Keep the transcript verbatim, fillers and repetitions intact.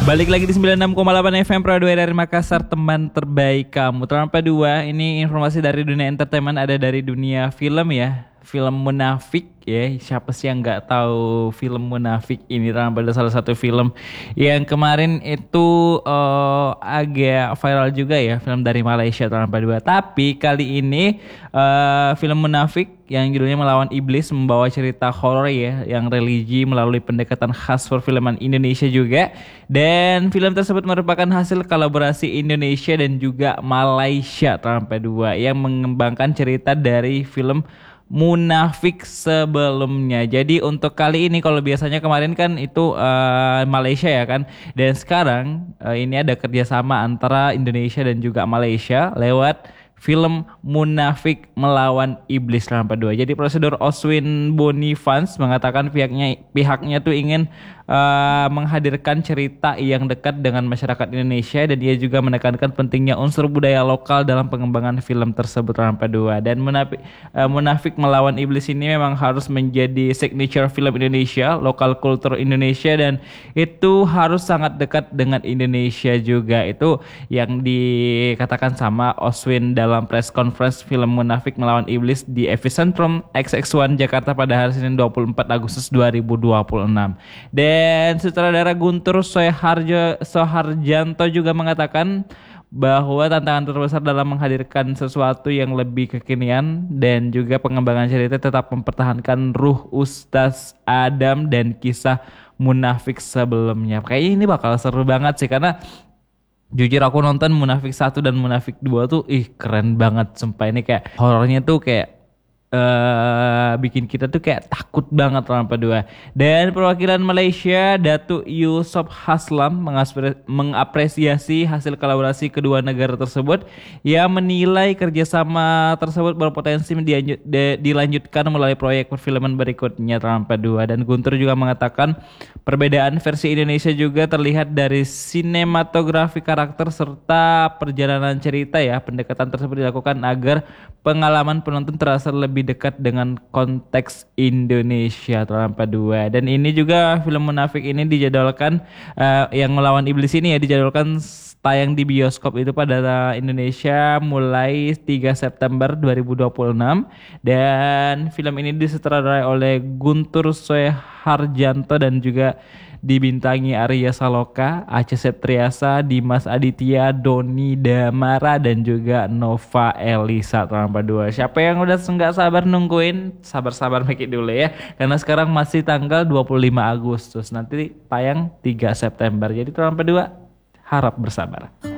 Balik lagi di sembilan puluh enam koma delapan F M Pro dua dari Makassar, teman terbaik kamu. Terlampa dua, ini informasi dari dunia entertainment, ada dari dunia film ya. Film Munafik ya, siapa sih yang nggak tahu film Munafik ini? Terlampa ada salah satu film yang kemarin itu uh, agak viral juga ya, film dari Malaysia Terlampa dua. Tapi kali ini uh, film Munafik yang judulnya Melawan Iblis membawa cerita horor ya, yang religi melalui pendekatan khas perfilman Indonesia juga. Dan film tersebut merupakan hasil kolaborasi Indonesia dan juga Malaysia Terlampa dua yang mengembangkan cerita dari film Munafik sebelumnya. Jadi untuk kali ini, kalau biasanya kemarin kan itu uh, Malaysia ya kan, dan sekarang uh, ini ada kerjasama antara Indonesia dan juga Malaysia lewat film Munafik Melawan Iblis Terlampa dua. Jadi prosedur Oswin Bonifans mengatakan pihaknya pihaknya tuh ingin uh, menghadirkan cerita yang dekat dengan masyarakat Indonesia, dan dia juga menekankan pentingnya unsur budaya lokal dalam pengembangan film tersebut Terlampa dua. Dan Munafik, uh, Munafik Melawan Iblis ini memang harus menjadi signature film Indonesia, lokal kultur Indonesia, dan itu harus sangat dekat dengan Indonesia juga. Itu yang dikatakan sama Oswin dalam press conference film Munafik Melawan Iblis di Epicentrum X X satu Jakarta pada hari Senin dua puluh empat Agustus dua ribu dua puluh enam. Dan sutradara Guntur Soeharjo Soeharjanto juga mengatakan bahwa tantangan terbesar dalam menghadirkan sesuatu yang lebih kekinian dan juga pengembangan cerita tetap mempertahankan ruh Ustaz Adam dan kisah Munafik sebelumnya. Kayaknya ini bakal seru banget sih, karena jujur aku nonton Munafik satu dan Munafik dua tuh ih keren banget sumpah. Ini kayak horornya tuh kayak uh, bikin kita tuh kayak takut banget Terlampa dua. Dan perwakilan Malaysia Datuk Yusof Haslam mengaspre- mengapresiasi hasil kolaborasi kedua negara tersebut, yang menilai kerjasama tersebut berpotensi dianjut, de, dilanjutkan melalui proyek perfilman berikutnya Terlampa dua. Dan Guntur juga mengatakan perbedaan versi Indonesia juga terlihat dari sinematografi karakter serta perjalanan cerita ya. Pendekatan tersebut dilakukan agar pengalaman penonton terasa lebih dekat dengan konteks Indonesia Terlampa dua. Dan ini juga film Munafik ini dijadwalkan uh, yang Melawan Iblis ini ya dijadwalkan tayang di bioskop itu pada Indonesia mulai tiga September dua ribu dua puluh enam. Dan film ini disutradarai oleh Guntur Soeharjanto dan juga dibintangi Arya Saloka, Acha Septriasa, Dimas Aditya, Doni Damara, dan juga Nova Elisa Terlampa dua. Siapa yang udah nggak sabar nungguin, sabar-sabar make it dulu ya, karena sekarang masih tanggal dua puluh lima Agustus, nanti tayang tiga September. Jadi Terlampa dua harap bersabar.